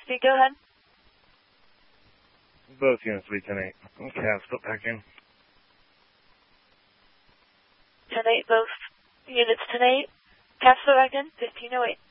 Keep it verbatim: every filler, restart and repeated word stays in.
speed, go ahead. Both units, three ten eight. Okay, I'll stop back in. ten eight, both units ten eight. Cast back in, fifteen oh eight.